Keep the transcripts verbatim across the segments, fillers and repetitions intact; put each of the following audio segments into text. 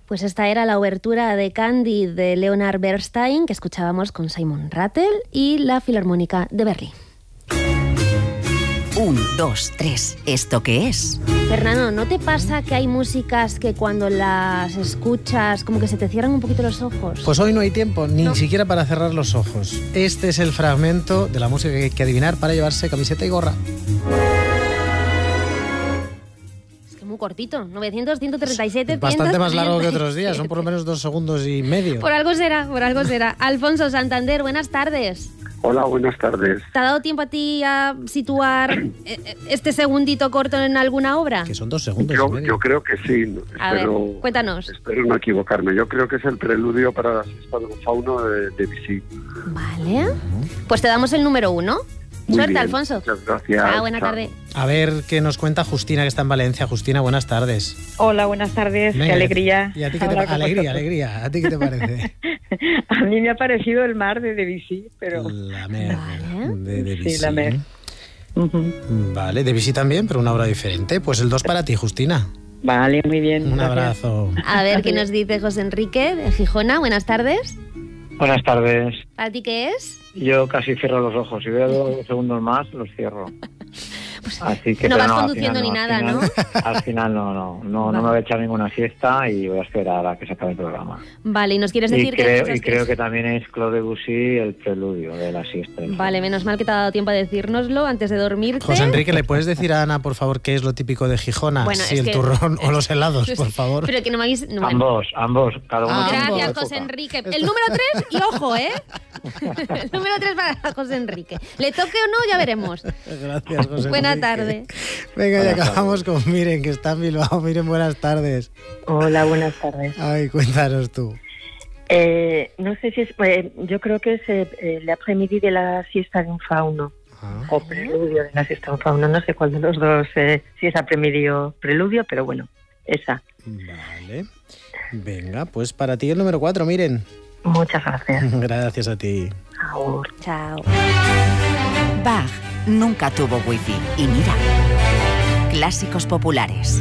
Pues esta era la obertura de Candy de Leonard Bernstein, que escuchábamos con Simon Rattle, y la Filarmónica de Berlín. Un, dos, tres. ¿Esto qué es? Fernando, ¿no te pasa que hay músicas que cuando las escuchas como que se te cierran un poquito los ojos? Pues hoy no hay tiempo, ni No. siquiera para cerrar los ojos. Este es el fragmento de la música que hay que adivinar para llevarse camiseta y gorra. Es que muy cortito, novecientos, ciento treinta y siete, Bastante ciento más largo que treinta y otros días, son por lo menos dos segundos y medio. Por algo será, por algo será. Alfonso Santander, buenas tardes. Hola, buenas tardes. ¿Te ha dado tiempo a ti a situar este segundito corto en alguna obra? Que son dos segundos y Yo, medio. yo creo que sí. A espero, ver, cuéntanos. Espero no equivocarme. Yo creo que es el preludio para la siesta de un fauno de, de Debussy. Vale. Pues te damos el número uno. Muy Suerte, bien, Alfonso. muchas gracias. Ah, buena Chao. tarde. A ver qué nos cuenta Justina, que está en Valencia. Justina, buenas tardes. Hola, buenas tardes, Venga, qué alegría. ¿Y a ti qué te hablar pa- con alegría, vosotros. alegría. ¿A ti qué te parece? A mí me ha parecido el mar de Debussy, pero... La mer Vale. de Debussy. Sí, la mer. Ujú. Vale, Debussy también, pero una obra diferente. Pues el dos para ti, Justina. Vale, muy bien. Un gracias. abrazo. A ver qué nos dice José Enrique de Gijona. Buenas tardes. Buenas tardes. ¿Para ti qué es? Yo casi cierro los ojos. Si veo dos segundos más, los cierro. Así que no pero vas al conduciendo final ni al nada, final- ¿no? Al final no, no. No, Vale. no me voy a echar ninguna siesta y voy a esperar a que se acabe el programa. Vale, ¿y nos quieres Y decir que creo, escuchas y qué creo es? que también es Claude Debussy el preludio de la siesta. Vale, menos mal que te ha dado tiempo a decírnoslo antes de dormirte. José Enrique, ¿le puedes decir a Ana, por favor, qué es lo típico de Gijona? Bueno, si es el que- turrón o los helados, por favor. Pero que no me habéis... no, bueno. Ambos, ambos. Cada uno Ah, tiene su Gracias, época. José Enrique. El número tres, y ojo, ¿eh? El número tres para José Enrique. ¿Le toque o no? Ya veremos. Gracias, José Buena Enrique. tarde. Venga, ya Buenas acabamos con Miren, que está en Bilbao. Miren, buenas tardes. Hola, buenas tardes. Ay, cuéntanos tú. Eh, no sé si es... eh, yo creo que es eh, el après-midi de la siesta de un fauno. Ah. O preludio de la siesta de un fauno. No sé cuál de los dos, eh, si es après-midi o preludio, pero bueno, esa. Vale. Venga, pues para ti el número cuatro, Miren. Muchas gracias. Gracias a ti. Agur. Chao. Bach nunca tuvo wifi. Y mira, clásicos populares.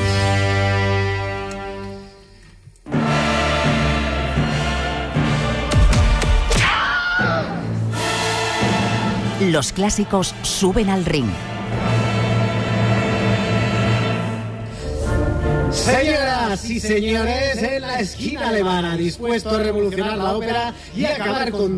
Los clásicos suben al ring. Señoras y señores, en la esquina alemana, dispuesto a revolucionar la ópera y acabar con